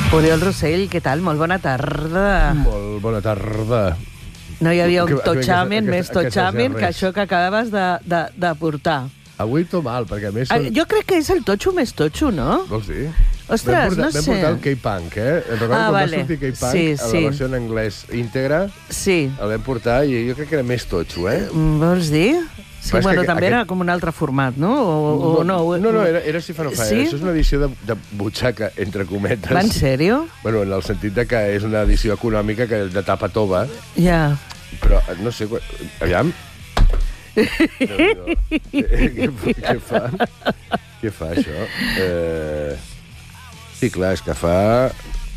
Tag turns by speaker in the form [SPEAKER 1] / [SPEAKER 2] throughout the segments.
[SPEAKER 1] Oriol Rossell, què tal? Molt bona tarda.
[SPEAKER 2] Molt bona tarda.
[SPEAKER 1] No hi havia un totxamen, més totxamen que això que acabaves de portar.
[SPEAKER 2] Avui tot mal, perquè a més...
[SPEAKER 1] Jo crec que és el totxo més totxo, no?
[SPEAKER 2] Vols dir?
[SPEAKER 1] Ostres, no sé.
[SPEAKER 2] Vam portar el K-Punk, Recordo quan va sortir K-Punk,
[SPEAKER 1] Sí,
[SPEAKER 2] a la versió en anglès íntegra,
[SPEAKER 1] Sí.
[SPEAKER 2] el vam portar i jo crec que era més totxo,
[SPEAKER 1] Vols dir? Sí,
[SPEAKER 2] Però és
[SPEAKER 1] bueno,
[SPEAKER 2] que
[SPEAKER 1] també era com un altre format, no? O no?
[SPEAKER 2] No, era si fa no fa.
[SPEAKER 1] Sí?
[SPEAKER 2] Això és una edició de butxaca, entre cometes.
[SPEAKER 1] Va, en sèrio?
[SPEAKER 2] Bueno, en el sentit de que és una edició econòmica que de tapa tova,
[SPEAKER 1] Ja.
[SPEAKER 2] però no sé... Aviam. Què fa? Què fa, això? Sí, clar, és que fa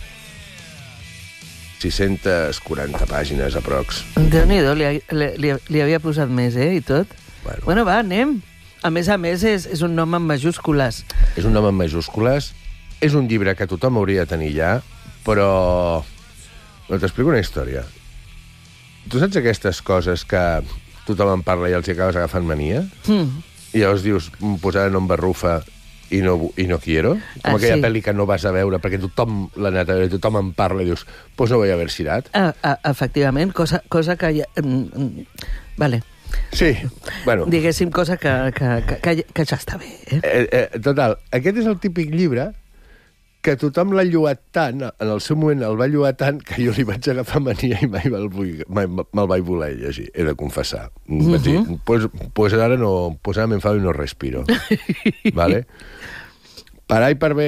[SPEAKER 2] 640 pàgines, aprox.
[SPEAKER 1] Déu-n'hi-do, li havia posat més, i tot. Bueno, va, anem. A més, és un nom en majúscules.
[SPEAKER 2] És un nom en majúscules. És un llibre que tothom hauria de tenir ja, però... No, t'explico una història. Tu saps aquestes coses que tothom en parla i els acabes agafant mania? I llavors dius, posar nom barrufa i no quiero? Com aquella pel·li que no vas a veure perquè tothom l'ha anat a veure, tothom en parla i dius, pues no voy a ver Sirat.
[SPEAKER 1] Efectivament, cosa que... Vale.
[SPEAKER 2] Sí, bueno...
[SPEAKER 1] Diguéssim, cosa que ja està bé,
[SPEAKER 2] Total, aquest és el típic llibre que tothom l'ha lloat tant, en el seu moment el va lloar tant, que jo li vaig agafar mania i mai me'l vaig voler llegir, he de confessar. Vaig dir, pues ara me enfado y no respiro. Vale? Per A i per B,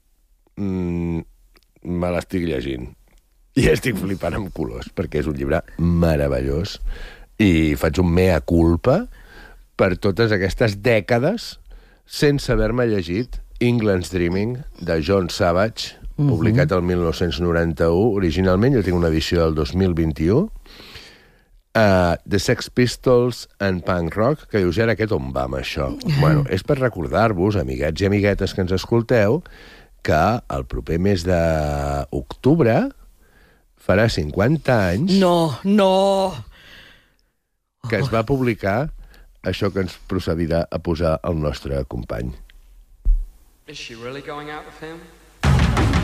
[SPEAKER 2] me l'estic llegint. I estic flipant amb colors, perquè és un llibre meravellós. I faig un mea culpa per totes aquestes dècades sense haver-me llegit England's Dreaming, de John Savage, publicat el 1991. Originalment jo tinc una edició del 2021. The Sex Pistols and Punk Rock, que dius, ara aquest on va amb això? Bueno, és per recordar-vos, amiguets i amiguetes que ens escolteu, que el proper mes d'octubre farà 50 anys...
[SPEAKER 1] No!
[SPEAKER 2] Que es va publicar això que ens procedirà a posar el nostre company.
[SPEAKER 3] Is she really going out with him?